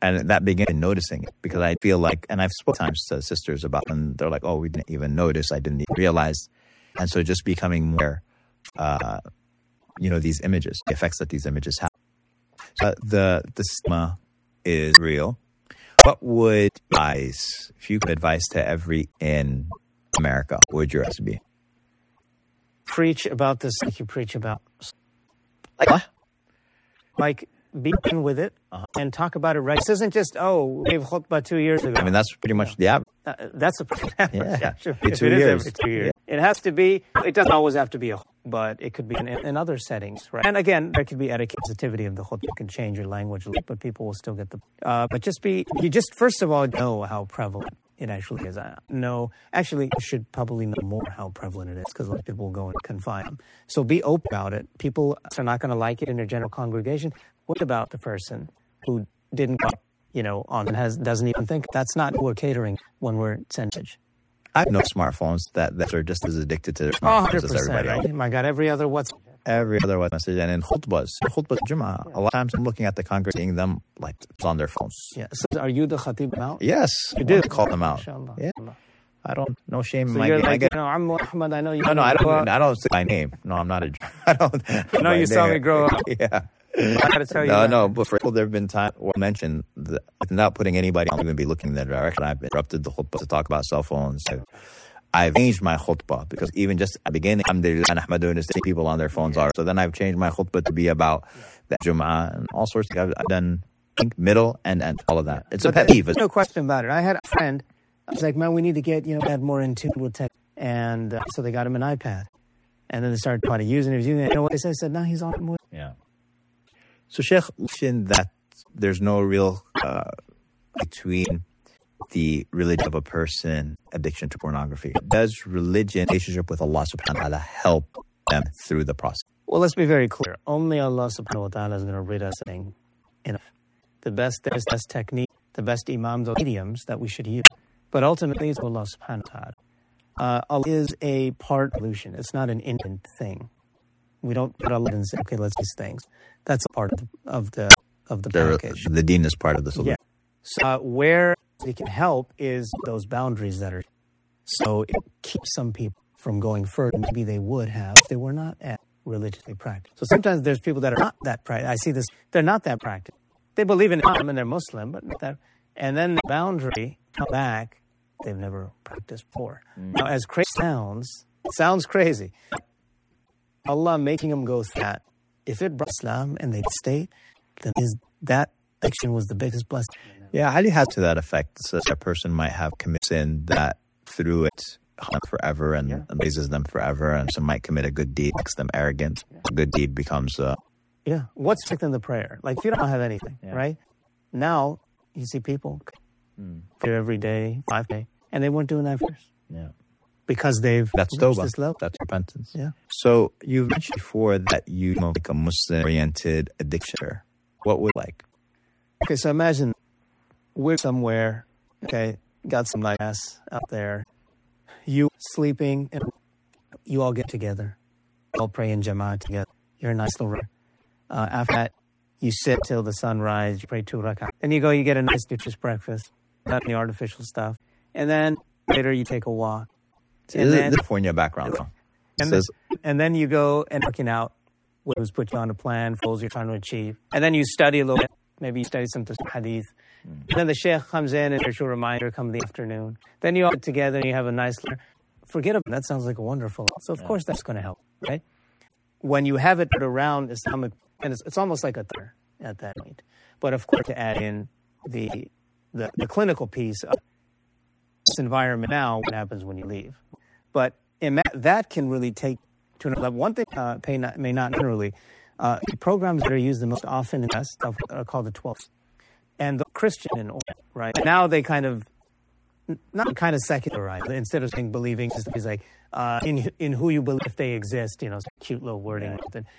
And that began noticing it, because I feel like, and I've spoken times to sisters about, and they're like, oh, we didn't even notice, I didn't even realize. And so just becoming more, these images, the effects that these images have. So the stigma is real. What would advise, if you could advise to every in America, what would your advice be? Preach about this like you preach about. Like what? Like, be in with it and talk about it right. This isn't just, we gave khutbah 2 years ago. I mean, that's pretty much the average. That's a average. Yeah, sure. 2 years. Every 2 years. It has to be, it doesn't always have to be but it could be in other settings, right? And again, there could be etiquette, sensitivity of the khutbah. You can change your language a little, but people will still get but first of all, know how prevalent it actually is. Actually, you should probably know more how prevalent it is, because a lot of people will go and confine them. So be open about it. People are not going to like it in their general congregation. What about the person who didn't go, on and doesn't even think? That's not who we're catering when we're sending. I know smartphones that are just as addicted to their smartphones as everybody else. Right? My God, every other WhatsApp message. And in khutbah Jummah, a lot of times I'm looking at the congregation, seeing them like on their phones. Yeah. So are you the khatib out? Yes. You do? Call them out. Inshallah. Yeah. I don't, no shame in so my you're game. like, Ahmad, I know you. No, I don't say my name. No, I'm not I don't. No, you saw me grow up. Yeah. I gotta tell you. No, but for there have been times where I mentioned that without putting anybody, I'm going to be looking in that direction. I've interrupted the khutbah to talk about cell phones. I've changed my khutbah, because even just at the beginning, people on their phones are. So then I've changed my khutbah to be about the Jum'ah and all sorts of. I've done middle and all of that. It's a pet peeve. No question about it. I had a friend. I was like, man, we need to get add more in tune with tech, and so they got him an iPad, and then they started trying to use it. You know what they said? I said, no, he's on it more. Yeah. So Sheikh mentioned that there's no real between the religion of a person, addiction to pornography. Does religion, relationship with Allah subhanahu wa ta'ala, help them through the process? Well, let's be very clear. Only Allah subhanahu wa ta'ala is going to rid us of anything enough. The best technique, the best imams or mediums that we should use. But ultimately, it's Allah subhanahu wa ta'ala. Allah is a part of solution. It's not an independent thing. We don't put Allah and say, okay, let's do these things. That's a part of the package. The deen is part of the solution. Yeah. So where it can help is those boundaries that are. So it keeps some people from going further. Maybe they would have if they were not religiously practiced. So sometimes there's people that are not that practiced. I see this. They're not that practiced. They believe in Islam and they're Muslim, but not that. And then the boundary come back. They've never practiced before. Now, as crazy sounds crazy. Allah making them go through that. If it brought Islam and they stayed, then that action was the biggest blessing. Yeah, Ali has to that effect. So a person might have committed sin that through it forever and raises them forever, and some might commit a good deed, makes them arrogant. A good deed becomes what's in the prayer? Like if you don't have anything, right? Now you see people pray every day, 5 days, and they weren't doing that first. Yeah. Because they've that's tawbah. That's repentance. Yeah. So you've mentioned before that you like a Muslim-oriented addiction. What would like? Okay, so imagine we're somewhere. Okay, got some nice ass out there. You sleeping, and you all get together. All pray in Jama'at together. You're a nice little. After that, you sit till the sunrise. You pray 2 rak'ah. Then you go. You get a nice nutritious breakfast, not any artificial stuff, and then later you take a walk. And then, California background. And then you go and working out what was put you on a plan, goals you're trying to achieve. And then you study a little bit. Maybe you study some hadith. And then the sheikh comes in and there's your reminder come the afternoon. Then you all get together and you have a nice... Forget about it. That sounds like a wonderful... So, of course, that's going to help, right? When you have it around Islamic... And it's almost like a third at that point. But, of course, to add in the clinical piece of this environment now, what happens when you leave. But that can really take to another level. One thing may not generally, the programs that are used the most often in us are called the 12s. And the Christian in Orient, right? And now they kind of, not kind of secularize. Instead of saying believing, it's like, in who you believe if they exist, cute little wording.